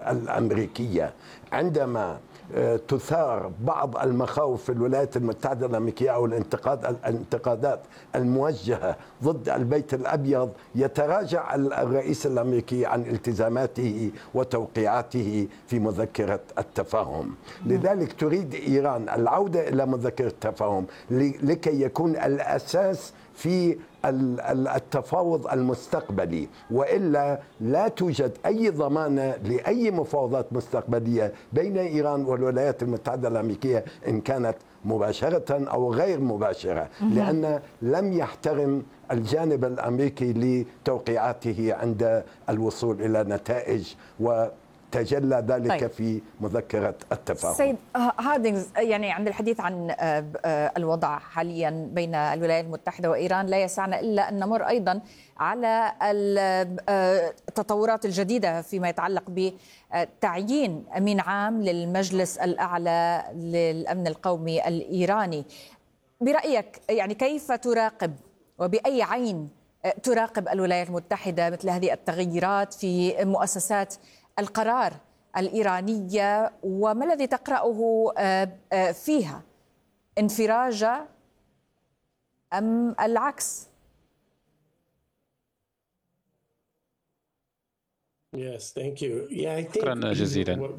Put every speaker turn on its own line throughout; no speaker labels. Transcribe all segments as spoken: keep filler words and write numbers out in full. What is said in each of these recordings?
الأمريكية عندما تثار بعض المخاوف في الولايات المتحدة الأمريكية أو الانتقاد الانتقادات الموجهة ضد البيت الأبيض، يتراجع الرئيس الأمريكي عن التزاماته وتوقيعاته في مذكرة التفاهم. لذلك تريد إيران العودة إلى مذكرة التفاهم لكي يكون الأساس في التفاوض المستقبلي، وإلا لا توجد أي ضمانة لأي مفاوضات مستقبلية بين إيران والولايات المتحدة الأمريكية إن كانت مباشرة أو غير مباشرة، لأن لم يحترم الجانب الأمريكي لتوقيعاته عند الوصول إلى نتائج، و تجلى ذلك طيب. في مذكرة التفاهم.
سيد هاردينغز، يعني عند الحديث عن الوضع حاليا بين الولايات المتحدة وإيران لا يسعنا إلا أن نمر أيضا على التطورات الجديدة فيما يتعلق بتعيين أمين عام للمجلس الأعلى للأمن القومي الإيراني. برأيك يعني كيف تراقب وبأي عين تراقب الولايات المتحدة مثل هذه التغيرات في مؤسسات القرار الإيرانية، وما الذي تقرأه فيها؟ انفراجة أم العكس؟
شكرا جزيلا.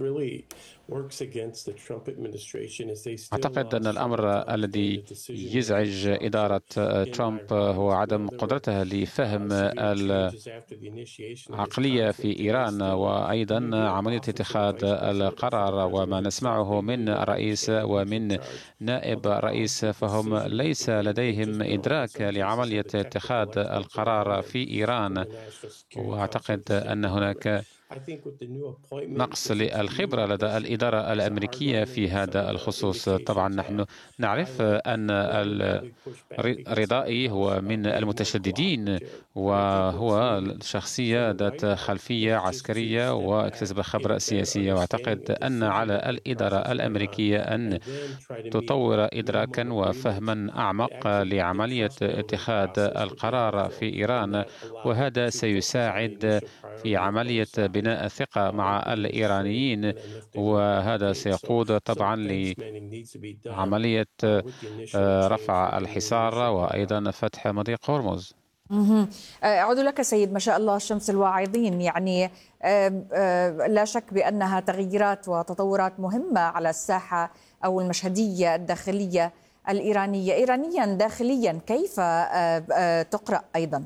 أعتقد أن الأمر الذي يزعج إدارة ترامب هو عدم قدرتها لفهم العقلية في إيران وأيضا عملية اتخاذ القرار. وما نسمعه من الرئيس ومن نائب رئيس فهم ليس لديهم إدراك لعملية اتخاذ القرار في إيران، وأعتقد أن هناك نقص للخبرة لدى الإدارة الأمريكية في هذا الخصوص. طبعا نحن نعرف أن الرضائي هو من المتشددين، وهو شخصية ذات خلفية عسكرية واكتسب خبرة سياسية، وأعتقد أن على الإدارة الأمريكية أن تطور إدراكا وفهما أعمق لعملية اتخاذ القرار في إيران، وهذا سيساعد في عملية بناء الثقة مع الإيرانيين، وهذا سيقود طبعا لعملية رفع الحصار وأيضا فتح مضيق هرمز.
أعود لك سيد، ما شاء الله شمس الواعظين. يعني لا شك بأنها تغييرات وتطورات مهمة على الساحة أو المشهدية الداخلية الإيرانية. إيرانيا داخليا كيف تقرأ أيضا؟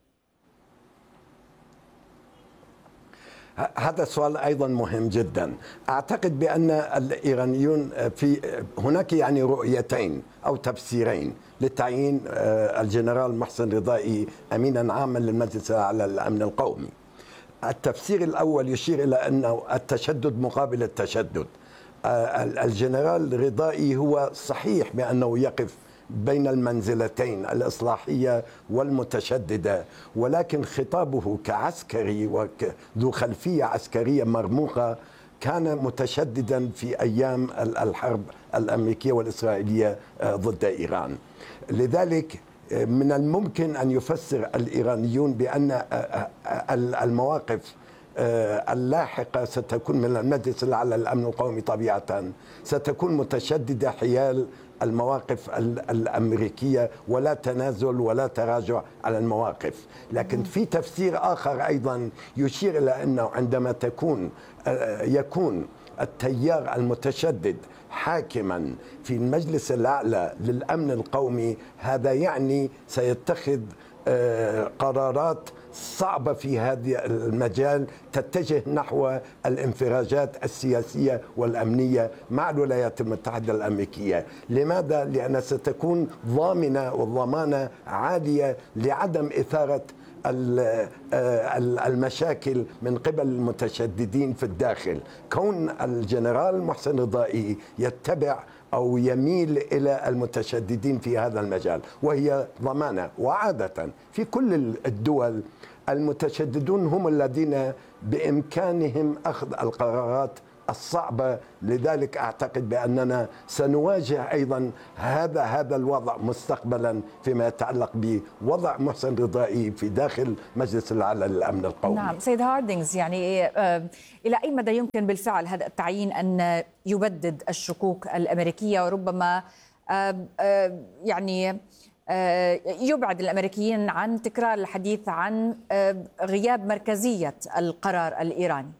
هذا السؤال أيضا مهم جدا. أعتقد بأن الإيرانيون في هناك يعني رؤيتين أو تفسيرين لتعيين الجنرال محسن رضائي أمينا عاما للمجلس الأعلى للأمن القومي. التفسير الأول يشير إلى أنه التشدد مقابل التشدد. الجنرال رضائي هو صحيح بأنه يقف بين المنزلتين الإصلاحية والمتشددة، ولكن خطابه كعسكري وذو خلفية عسكرية مرموقة كان متشددا في أيام الحرب الأمريكية والإسرائيلية ضد إيران. لذلك من الممكن أن يفسر الإيرانيون بأن المواقف اللاحقة ستكون من المجلس الأعلى للأمن القومي طبيعة ستكون متشددة حيال المواقف الأمريكية، ولا تنازل ولا تراجع على المواقف. لكن في تفسير آخر أيضا يشير إلى أنه عندما تكون يكون التيار المتشدد حاكما في المجلس الأعلى للأمن القومي، هذا يعني سيتخذ قرارات صعبة في هذا المجال تتجه نحو الانفراجات السياسية والأمنية مع الولايات المتحدة الأمريكية. لماذا؟ لأنها ستكون ضامنة وضمانة عالية لعدم إثارة المشاكل من قبل المتشددين في الداخل. كون الجنرال محسن رضائي يتبع أو يميل إلى المتشددين في هذا المجال، وهي ضمانة. وعادة في كل الدول المتشددون هم الذين بإمكانهم أخذ القرارات الصعبة. لذلك أعتقد بأننا سنواجه أيضا هذا هذا الوضع مستقبلا فيما يتعلق بوضع محسن رضائي في داخل مجلس الأعلى للأمن القومي.
نعم سيد هاردينغز، يعني آه إلى أي مدى يمكن بالفعل هذا التعيين أن يبدد الشكوك الأمريكية وربما آه آه يعني آه يبعد الأمريكيين عن تكرار الحديث عن آه غياب مركزية القرار الإيراني؟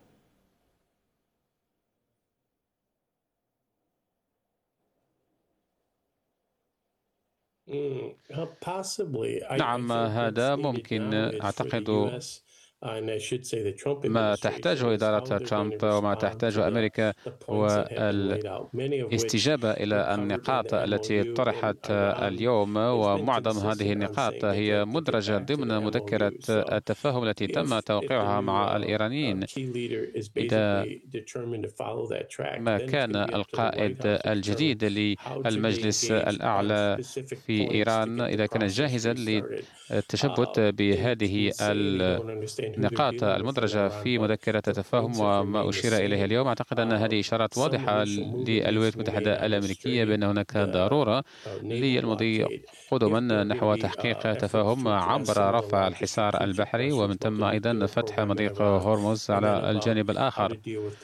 نعم هذا ممكن. أعتقد ما تحتاجه إدارة ترامب وما تحتاجه أمريكا هو الاستجابة إلى النقاط التي طرحت اليوم، ومعظم هذه النقاط هي مدرجة ضمن مذكرة التفاهم التي تم توقيعها مع الإيرانيين. إذا ما كان القائد الجديد للمجلس الأعلى في إيران إذا كان جاهزا للتشبث بهذه النقاط المدرجة في مذكرة التفاهم وما أشير إليه اليوم، أعتقد أن هذه إشارات واضحة للولايات المتحدة الأمريكية بأن هناك ضرورة للمضي قدما نحو تحقيق تفاهم عبر رفع الحصار البحري، ومن ثم أيضا فتح مضيق هرمز على الجانب الآخر.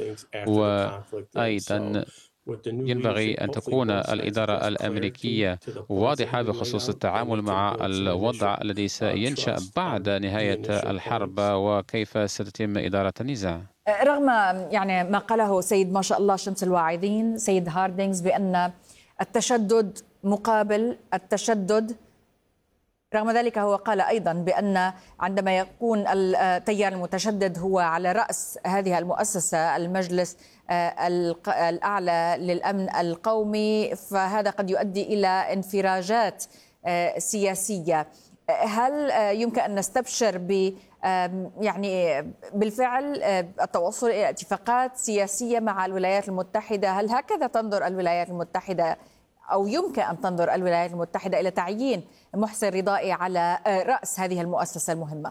وأيضا ينبغي أن تكون الإدارة الأمريكية واضحة بخصوص التعامل مع الوضع الذي سينشأ بعد نهاية الحرب وكيف ستتم إدارة النزاع.
رغم يعني ما قاله سيد ما شاء الله شمس الواعظين سيد هاردينغز بأن التشدد مقابل التشدد، رغم ذلك هو قال أيضا بأن عندما يكون التيار المتشدد هو على رأس هذه المؤسسة المجلس الأعلى للأمن القومي فهذا قد يؤدي إلى انفراجات سياسية. هل يمكن أن نستبشر ب يعني بالفعل التوصل إلى اتفاقات سياسية مع الولايات المتحدة؟ هل هكذا تنظر الولايات المتحدة أو يمكن أن تنظر الولايات المتحدة إلى تعيين محسن رضائي على رأس هذه المؤسسة المهمة؟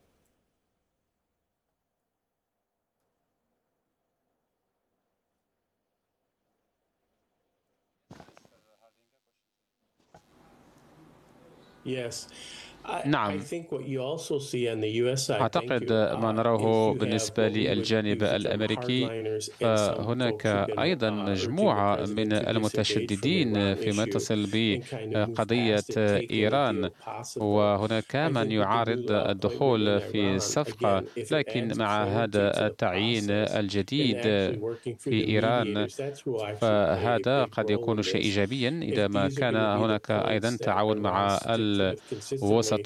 Yes.
نعم، أعتقد ما نراه بالنسبة للجانب الأمريكي فهناك أيضا مجموعة من المتشددين فيما يتصل بقضية إيران، وهناك من يعارض الدخول في الصفقة، لكن مع هذا التعيين الجديد في إيران فهذا قد يكون شيء إيجابيا إذا ما كان هناك أيضا تعاون مع الوسطاء.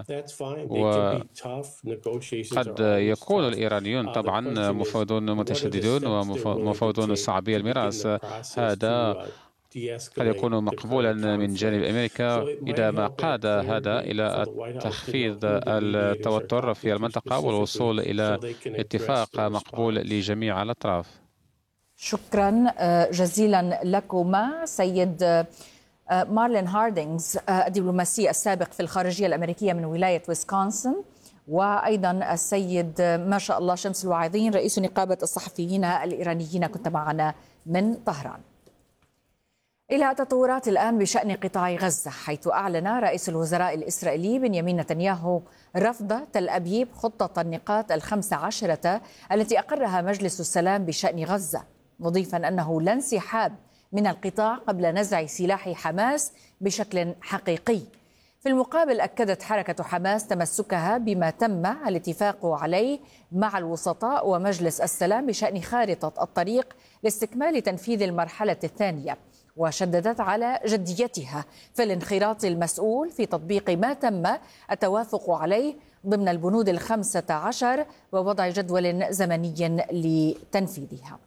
وقد يكون الإيرانيون طبعا مفوضون متشددون ومفوضون صعبي المراس، هذا قد يكون مقبولا من جانب أمريكا إذا ما قاد هذا إلى تخفيض التوتر في المنطقة والوصول إلى اتفاق مقبول لجميع الأطراف.
شكرا جزيلا لكما سيد مارلين هاردينغز الدبلوماسي السابق في الخارجية الأمريكية من ولاية ويسكونسن، وأيضا السيد ما شاء الله شمس الواعظين رئيس نقابة الصحفيين الإيرانيين، كنت معنا من طهران. إلى تطورات الآن بشأن قطاع غزة، حيث أعلن رئيس الوزراء الإسرائيلي بنيامين نتنياهو رفض تل أبيب خطة النقاط الخمس عشرة التي أقرها مجلس السلام بشأن غزة، مضيفا أنه لا انسحاب من القطاع قبل نزع سلاح حماس بشكل حقيقي. في المقابل أكدت حركة حماس تمسكها بما تم الاتفاق عليه مع الوسطاء ومجلس السلام بشأن خارطة الطريق لاستكمال تنفيذ المرحلة الثانية، وشددت على جديتها في الانخراط المسؤول في تطبيق ما تم التوافق عليه ضمن البنود الخمسة عشر ووضع جدول زمني لتنفيذها.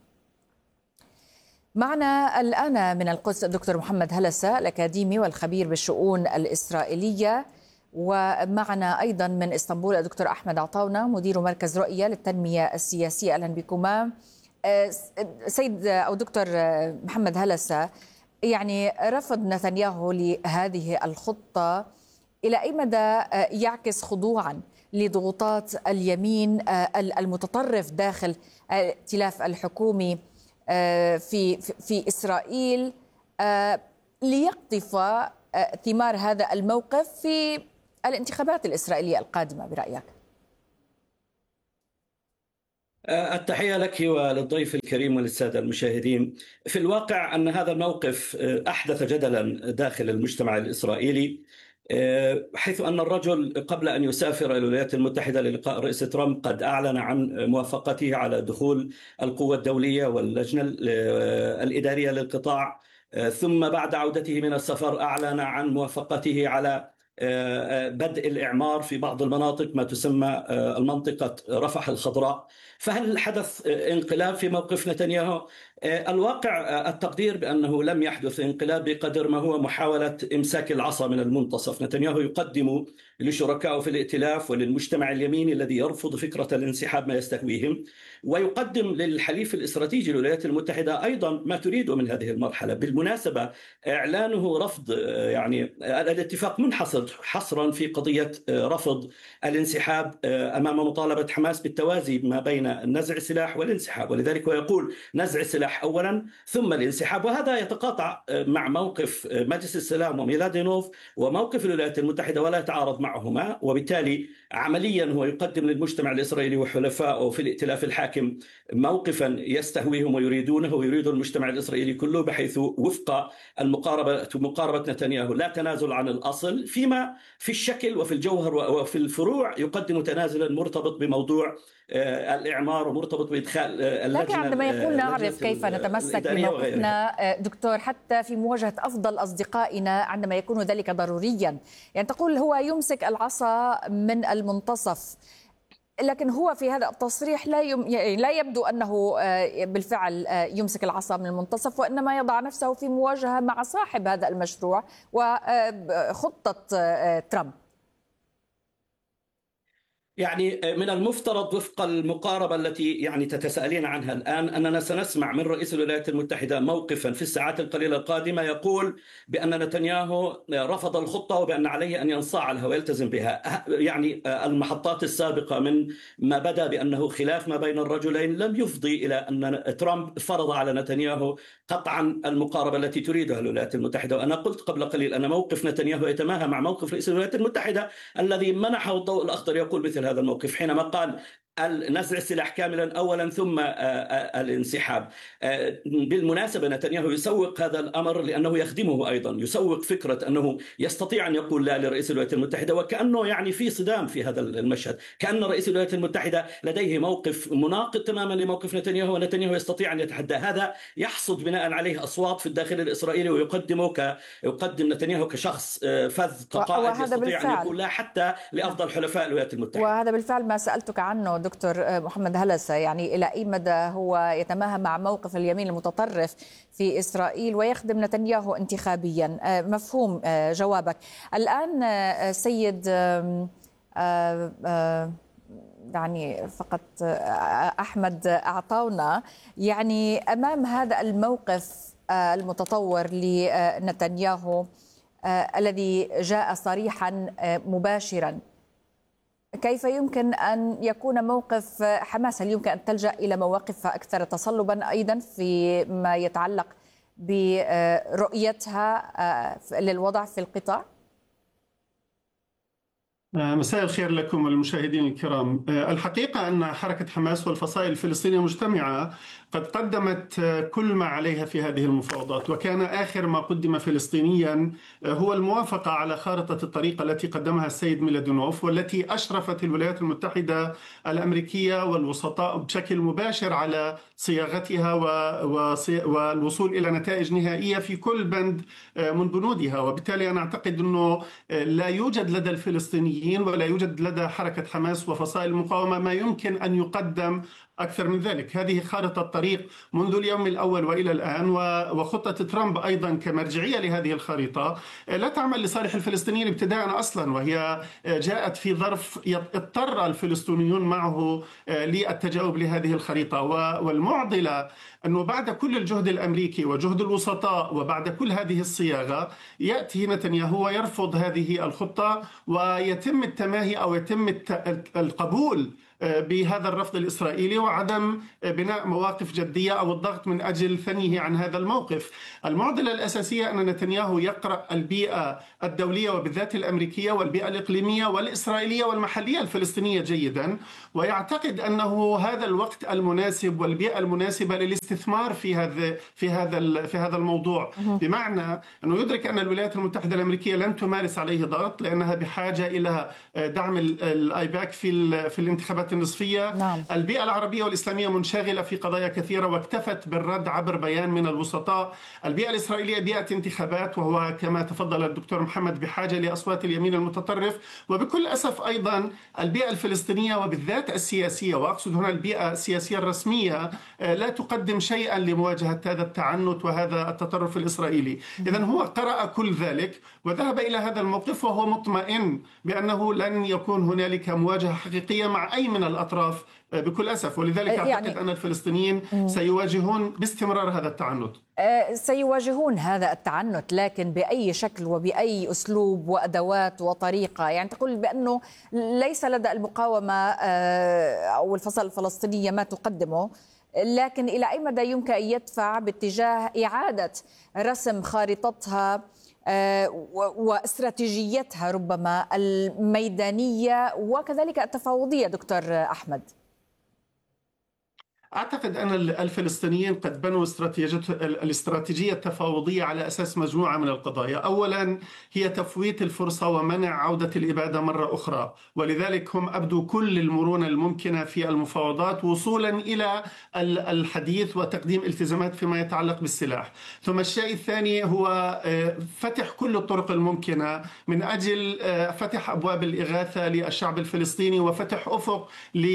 معنا الآن من القدس الدكتور محمد هلسة الأكاديمي والخبير بالشؤون الإسرائيلية، ومعنا أيضا من إسطنبول الدكتور أحمد عطاونة مدير مركز رؤية للتنمية السياسية. أهلا بكما. سيد أو دكتور محمد هلسة، يعني رفض نتنياهو لهذه الخطة إلى أي مدى يعكس خضوعا لضغوطات اليمين المتطرف داخل الائتلاف الحكومي في في إسرائيل ليقطف ثمار هذا الموقف في الانتخابات الإسرائيلية القادمة برأيك؟
التحية لك وللضيف الكريم وللسادة المشاهدين. في الواقع أن هذا الموقف أحدث جدلا داخل المجتمع الإسرائيلي، حيث أن الرجل قبل أن يسافر إلى الولايات المتحدة للقاء الرئيس ترامب قد أعلن عن موافقته على دخول القوة الدولية واللجنة الإدارية للقطاع، ثم بعد عودته من السفر أعلن عن موافقته على بدء الإعمار في بعض المناطق ما تسمى المنطقة رفح الخضراء. فهل حدث انقلاب في موقف نتنياهو؟ الواقع التقدير بأنه لم يحدث انقلاب بقدر ما هو محاولة إمساك العصا من المنتصف. نتنياهو يقدم لشركائه في الائتلاف وللمجتمع اليميني الذي يرفض فكرة الانسحاب ما يستهويهم، ويقدم للحليف الاستراتيجي للولايات المتحدة أيضا ما تريده من هذه المرحلة. بالمناسبة إعلانه رفض يعني الاتفاق منحصر حصرا في قضية رفض الانسحاب أمام مطالبة حماس بالتوازي ما بين نزع السلاح والانسحاب، ولذلك هو يقول نزع السلاح أولا ثم الانسحاب، وهذا يتقاطع مع موقف مجلس السلام وميلادينوف وموقف الولايات المتحدة ولا يتعارض معهما. وبالتالي عمليا هو يقدم للمجتمع الإسرائيلي وحلفائه في الائتلاف الحاكم موقفا يستهويهم ويريدونه ويريد المجتمع الإسرائيلي كله، بحيث وفق المقاربة مقاربة نتنياهو لا تنازل عن الأصل، فيما في الشكل وفي الجوهر وفي الفروع يقدم تنازلا مرتبط بموضوع الإعمار ومرتبط بإدخال اللجنة.
لكن عندما يقول نعرف كيف نتمسك بموقفنا دكتور حتى في مواجهة أفضل أصدقائنا عندما يكون ذلك ضروريا، يعني تقول هو يمسك العصا من المنتصف، لكن هو في هذا التصريح لا يم... يعني لا يبدو أنه بالفعل يمسك العصا من المنتصف، وإنما يضع نفسه في مواجهة مع صاحب هذا المشروع وخطة ترامب.
يعني من المفترض وفق المقاربة التي يعني تتساءلين عنها الآن أننا سنسمع من رئيس الولايات المتحدة موقفا في الساعات القليلة القادمة يقول بأن نتنياهو رفض الخطة وبأن عليه أن ينصاع لها ويلتزم بها. يعني المحطات السابقة من ما بدا بأنه خلاف ما بين الرجلين لم يفضي إلى أن ترامب فرض على نتنياهو قطعا المقاربة التي تريدها الولايات المتحدة. وأنا قلت قبل قليل أن موقف نتنياهو يتماهى مع موقف رئيس الولايات المتحدة الذي منحه الضوء الأخضر يقول مثل هذا الموقف حينما قال نزع السلاح كاملا أولا ثم الانسحاب. بالمناسبة نتنياهو يسوق هذا الأمر لأنه يخدمه أيضا، يسوق فكرة أنه يستطيع أن يقول لا لرئيس الولايات المتحدة، وكأنه يعني في صدام في هذا المشهد، كأن رئيس الولايات المتحدة لديه موقف مناقض تماما لموقف نتنياهو، ونتنياهو يستطيع أن يتحدى هذا، يحصد بناء عليه أصوات في الداخل الإسرائيلي ويقدمه ك يقدم نتنياهو كشخص فذ كقائد يستطيع أن يقول لا حتى لأفضل حلفاء الولايات المتحدة.
وهذا بالفعل ما سألتك عنه دكتور محمد هلسة، يعني إلى أي مدى هو يتماهى مع موقف اليمين المتطرف في إسرائيل ويخدم نتنياهو انتخابيا؟ مفهوم جوابك. الآن سيد يعني فقط أحمد أعطونا يعني أمام هذا الموقف المتطور لنتنياهو الذي جاء صريحا مباشرا، كيف يمكن أن يكون موقف حماس؟ هل يمكن أن تلجأ إلى مواقف أكثر تصلبا أيضا فيما يتعلق برؤيتها للوضع في القطاع؟
مساء الخير لكم المشاهدين الكرام. الحقيقة أن حركة حماس والفصائل الفلسطينية مجتمعة قد قدمت كل ما عليها في هذه المفاوضات، وكان آخر ما قدم فلسطينيا هو الموافقة على خارطة الطريق التي قدمها السيد ميلادينوف، والتي أشرفت الولايات المتحدة الأمريكية والوسطاء بشكل مباشر على صياغتها والوصول إلى نتائج نهائية في كل بند من بنودها. وبالتالي أنا أعتقد أنه لا يوجد لدى الفلسطينيين ولا يوجد لدى حركة حماس وفصائل المقاومة ما يمكن أن يقدم أكثر من ذلك. هذه خارطة الطريق منذ اليوم الأول وإلى الآن، وخطة ترامب أيضا كمرجعية لهذه الخريطة لا تعمل لصالح الفلسطينيين ابتداء أصلا، وهي جاءت في ظرف اضطر الفلسطينيون معه للتجاوب لهذه الخريطة. والمعضلة أنه بعد كل الجهد الأمريكي وجهد الوسطاء وبعد كل هذه الصياغة يأتي نتنياهو ويرفض هذه الخطة، ويتم التماهي أو يتم القبول بهذا الرفض الإسرائيلي وعدم بناء مواقف جدية أو الضغط من أجل ثنيه عن هذا الموقف. المعضلة الأساسية أن نتنياهو يقرأ البيئة الدولية وبالذات الأمريكية والبيئة الإقليمية والإسرائيلية والمحلية الفلسطينية جيدا، ويعتقد أنه هذا الوقت المناسب والبيئة المناسبة للاستثمار في هذا في هذا في هذا الموضوع، بمعنى أنه يدرك أن الولايات المتحدة الأمريكية لن تمارس عليه ضغط لأنها بحاجة إلى دعم الآيباك في في الانتخابات النصفية.
نعم.
البيئة العربية والإسلامية منشغلة في قضايا كثيرة واكتفت بالرد عبر بيان من الوسطاء. البيئة الإسرائيلية بيئة انتخابات، وهو كما تفضل الدكتور محمد بحاجة لأصوات اليمين المتطرف. وبكل أسف أيضا البيئة الفلسطينية وبالذات السياسية، وأقصد هنا البيئة السياسية الرسمية، لا تقدم شيئا لمواجهة هذا التعنت وهذا التطرف الإسرائيلي. إذن هو قرأ كل ذلك وذهب إلى هذا الموقف وهو مطمئن بأنه لن يكون هنالك مواجهة حقيقية مع أي من الأطراف بكل أسف، ولذلك
يعني
أعتقد أن الفلسطينيين سيواجهون باستمرار هذا التعنت.
سيواجهون هذا التعنت، لكن بأي شكل وبأي أسلوب وأدوات وطريقة؟ يعني تقول بأنه ليس لدى المقاومة أو الفصائل الفلسطينية ما تقدمه، لكن إلى أي مدى يمكن أن يدفع باتجاه إعادة رسم خارطتها واستراتيجيتها ربما الميدانية وكذلك التفاوضية دكتور أحمد؟
أعتقد أن الفلسطينيين قد بنوا الاستراتيجية التفاوضية على أساس مجموعة من القضايا. أولا هي تفويت الفرصة ومنع عودة الإبادة مرة أخرى، ولذلك هم أبدوا كل المرونة الممكنة في المفاوضات وصولا إلى الحديث وتقديم التزامات فيما يتعلق بالسلاح. ثم الشيء الثاني هو فتح كل الطرق الممكنة من أجل فتح أبواب الإغاثة للشعب الفلسطيني وفتح أفق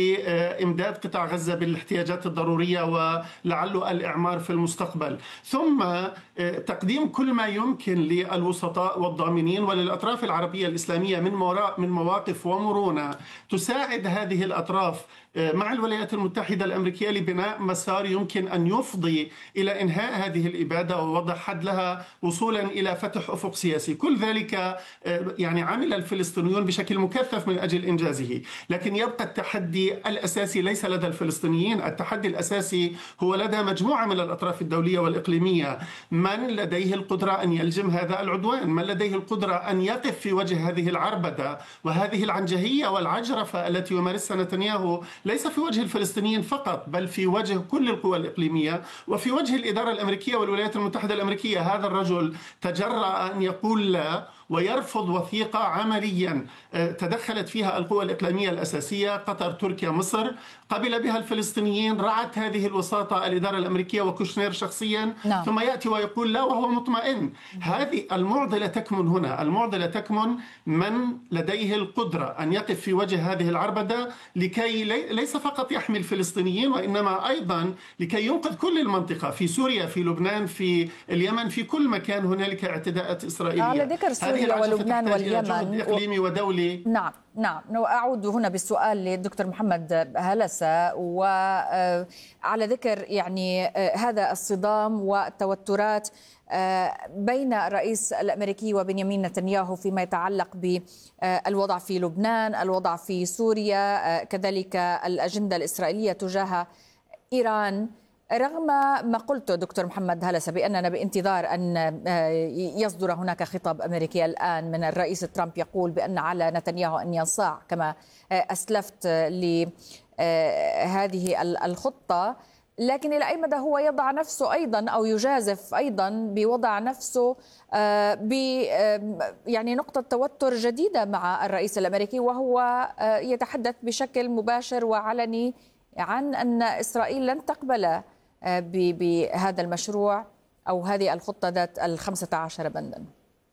لإمداد قطاع غزة بالاحتياجات الضرورية ولعله الإعمار في المستقبل. ثم تقديم كل ما يمكن للوسطاء والضامنين وللأطراف العربية الإسلامية من من مواقف ومرونة تساعد هذه الأطراف مع الولايات المتحدة الأمريكية لبناء مسار يمكن أن يفضي إلى إنهاء هذه الإبادة ووضع حد لها وصولا إلى فتح أفق سياسي. كل ذلك يعني عمل الفلسطينيون بشكل مكثف من أجل إنجازه، لكن يبقى التحدي الأساسي ليس لدى الفلسطينيين. التحدي الأساسي هو لدى مجموعة من الأطراف الدولية والإقليمية. من لديه القدرة أن يلجم هذا العدوان؟ من لديه القدرة أن يقف في وجه هذه العربدة وهذه العنجهية والعجرفة التي يمارسها نتنياهو ليس في وجه الفلسطينيين فقط، بل في وجه كل القوى الإقليمية وفي وجه الإدارة الأمريكية والولايات المتحدة الأمريكية. هذا الرجل تجرأ أن يقول لا ويرفض وثيقة عمليا تدخلت فيها القوى الإقليمية الأساسية قطر، تركيا، مصر، قبل بها الفلسطينيين، رعت هذه الوساطة الإدارة الأمريكية وكوشنير شخصيا. نعم. ثم يأتي ويقول لا وهو مطمئن. هذه المعضلة تكمن هنا. المعضلة تكمن من لديه القدرة أن يقف في وجه هذه العربدة لكي ليس فقط يحمي الفلسطينيين وإنما أيضا لكي ينقذ كل المنطقة، في سوريا، في لبنان، في اليمن، في كل مكان هنالك اعتداءات إسرائيلية.
على ذكر سوريا ولبنان واليمن
إقليمي ودولي.
نعم نعم أعود هنا بالسؤال للدكتور محمد هلسة، وعلى ذكر يعني هذا الصدام والتوترات بين الرئيس الأمريكي وبنيامين نتنياهو فيما يتعلق بالوضع في لبنان، الوضع في سوريا، كذلك الأجندة الإسرائيلية تجاه إيران. رغم ما قلته دكتور محمد هلسة بأننا بانتظار أن يصدر هناك خطاب أمريكي الآن من الرئيس ترامب يقول بأن على نتنياهو أن ينصاع كما أسلفت لهذه الخطة، لكن إلى أي مدى هو يضع نفسه أيضا أو يجازف أيضا بوضع نفسه ب يعني نقطة توتر جديدة مع الرئيس الأمريكي، وهو يتحدث بشكل مباشر وعلني عن أن إسرائيل لن تقبل بهذا المشروع أو هذه الخطة ذات الخمسة عشر بندا.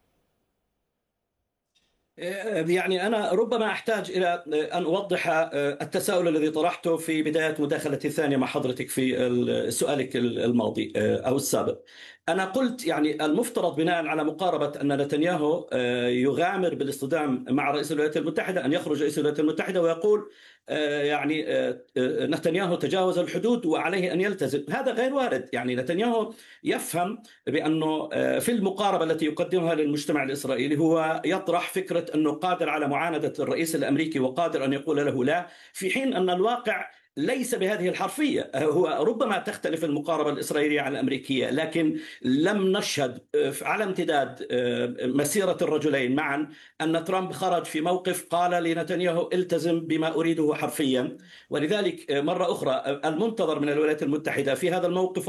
يعني أنا ربما أحتاج إلى أن أوضح التساؤل الذي طرحته في بداية مداخلتي الثانية مع حضرتك في سؤالك الماضي أو السابق. أنا قلت يعني المفترض بناء على مقاربة أن نتنياهو يغامر بالاصطدام مع رئيس الولايات المتحدة أن يخرج رئيس الولايات المتحدة ويقول يعني نتنياهو تجاوز الحدود وعليه أن يلتزم. هذا غير وارد. يعني نتنياهو يفهم بأنه في المقاربة التي يقدمها للمجتمع الإسرائيلي هو يطرح فكرة أنه قادر على معاندة الرئيس الأمريكي وقادر أن يقول له لا، في حين أن الواقع ليس بهذه الحرفية. هو ربما تختلف المقاربة الإسرائيلية عن الأمريكية، لكن لم نشهد على امتداد مسيرة الرجلين معا أن ترامب خرج في موقف قال لنتنياهو التزم بما أريده حرفيا. ولذلك مرة أخرى المنتظر من الولايات المتحدة في هذا الموقف